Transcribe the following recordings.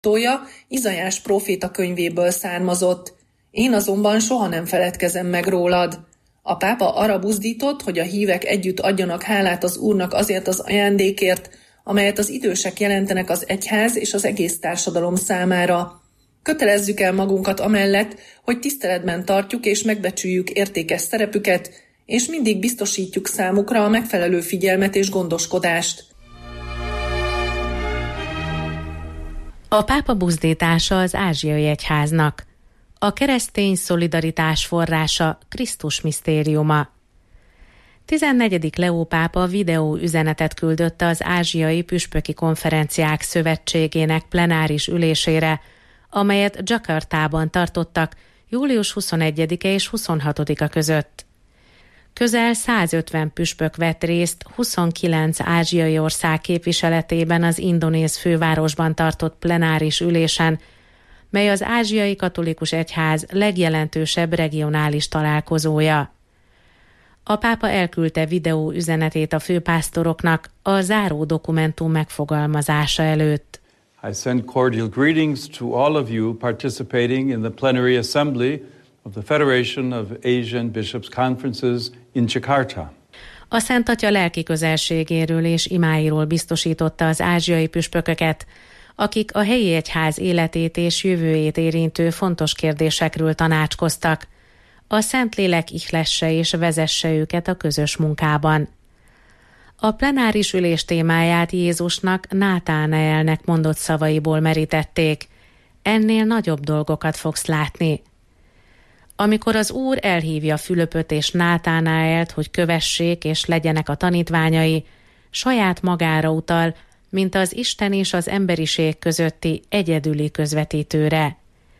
Tója Izaiás próféta könyvéből származott. Én azonban soha nem feledkezem meg rólad. A pápa arra buzdított, hogy a hívek együtt adjanak hálát az Úrnak azért az ajándékért, amelyet az idősek jelentenek az egyház és az egész társadalom számára. Kötelezzük el magunkat amellett, hogy tiszteletben tartjuk és megbecsüljük értékes szerepüket, és mindig biztosítjuk számukra a megfelelő figyelmet és gondoskodást. A pápa buzdítása az ázsiai egyháznak. A keresztény szolidaritás forrása Krisztus misztériuma. 14. Leó pápa videó üzenetet küldött az Ázsiai Püspöki Konferenciák Szövetségének plenáris ülésére, amelyet Jakartában tartottak július 21-e és 26-a között. Közel 150 püspök vett részt 29 ázsiai ország képviseletében az indonéz fővárosban tartott plenáris ülésen, mely az Ázsiai Katolikus Egyház legjelentősebb regionális találkozója. A pápa elküldte videó üzenetét a főpásztoroknak a záró dokumentum megfogalmazása előtt. I send cordial greetings to all of you participating in the plenary assembly of the Federation of Asian Bishops' Conferences in Jakarta. A Szent Atya lelki közelségéről és imáiról biztosította az ázsiai püspököket, akik a helyi egyház életét és jövőjét érintő fontos kérdésekről tanácskoztak. A Szentlélek ihlesse és vezesse őket a közös munkában. A plenáris ülés témáját Jézusnak Nátánaelnek mondott szavaiból merítették. Ennél nagyobb dolgokat fogsz látni. Amikor az Úr elhívja Fülöpöt és Nátánaelt, hogy kövessék és legyenek a tanítványai, saját magára utal, mint az Isten és az emberiség közötti egyedüli közvetítőre.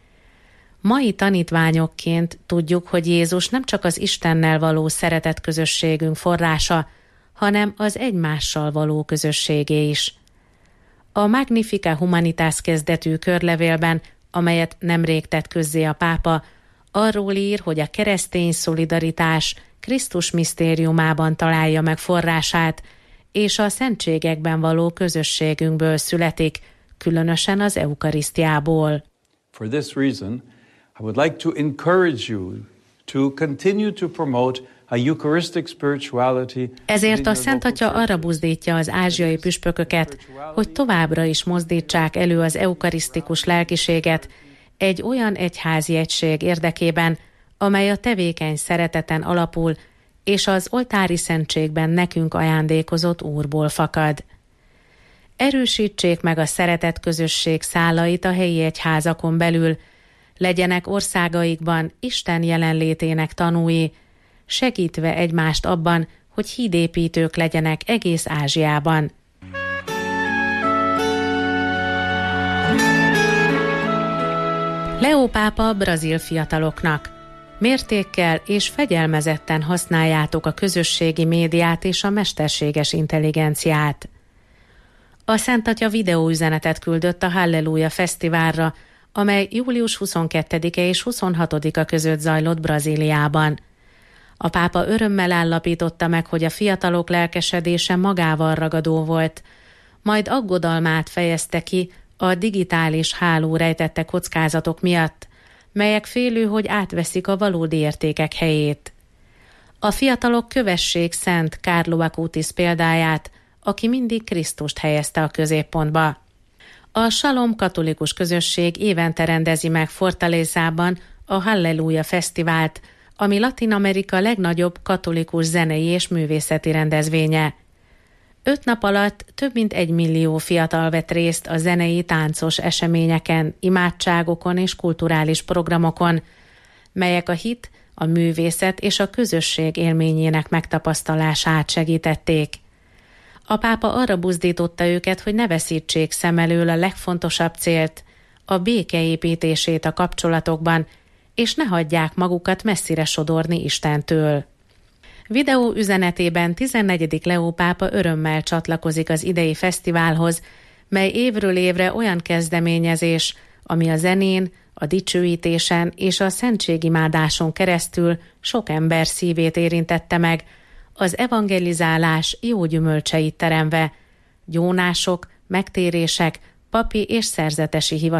Mai tanítványokként tudjuk, hogy Jézus nem csak az Istennel való szeretet közösségünk forrása, hanem az egymással való közösségé is. A Magnificat Humanitas kezdetű körlevélben, amelyet nemrég tett közzé a pápa, arról ír, hogy a keresztény szolidaritás Krisztus misztériumában találja meg forrását, és a szentségekben való közösségünkből születik, különösen az eukarisztiából. For this reason, I would like to encourage you to continue to promote a Eucharistic spirituality. Ezért a Szent Atya arra buzdítja az ázsiai püspököket, hogy továbbra is mozdítsák elő az eukarisztikus lelkiséget egy olyan egyházi egység érdekében, amely a tevékeny szereteten alapul, és az oltári szentségben nekünk ajándékozott Úrból fakad. Erősítsék meg a szeretet közösség szálait a helyi egyházakon belül, legyenek országaikban Isten jelenlétének tanúi, segítve egymást abban, hogy hídépítők legyenek egész Ázsiában. Leó pápa brazil fiataloknak: mértékkel és fegyelmezetten használjátok a közösségi médiát és a mesterséges intelligenciát. A Szent Atya videóüzenetet küldött a Halleluja Fesztiválra, amely július 22-e és 26-a között zajlott Brazíliában. A pápa örömmel állapította meg, hogy a fiatalok lelkesedése magával ragadó volt, majd aggodalmát fejezte ki a digitális háló rejtette kockázatok miatt, melyek félő, hogy átveszik a valódi értékek helyét. A fiatalok kövessék Szent Carlo Acutis példáját, aki mindig Krisztust helyezte a középpontba. A Shalom katolikus közösség évente rendezi meg Fortalezában a Halleluja Fesztivált, ami Latin-Amerika legnagyobb katolikus zenei és művészeti rendezvénye. 5 nap alatt több mint 1 millió fiatal vett részt a zenei, táncos eseményeken, imádságokon és kulturális programokon, melyek a hit, a művészet és a közösség élményének megtapasztalását segítették. A pápa arra buzdította őket, hogy ne veszítsék szem elől a legfontosabb célt, a béke építését a kapcsolatokban, és ne hagyják magukat messzire sodorni Istentől. Videó üzenetében 14. Leó pápa örömmel csatlakozik az idei fesztiválhoz, mely évről évre olyan kezdeményezés, ami a zenén, a dicsőítésen és a szentségimádáson keresztül sok ember szívét érintette meg, az evangelizálás jó gyümölcseit teremve, gyónások, megtérések, papi és szerzetesi hivatal